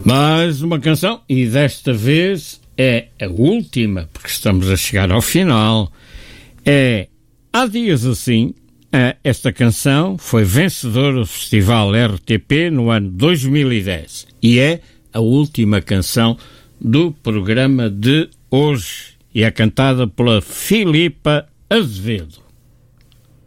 Mais uma canção, e desta vez é a última, porque estamos a chegar ao final. É Há Dias Assim. Esta canção foi vencedora do Festival RTP no ano 2010 e é a última canção do programa de hoje e é cantada pela Filipa Azevedo.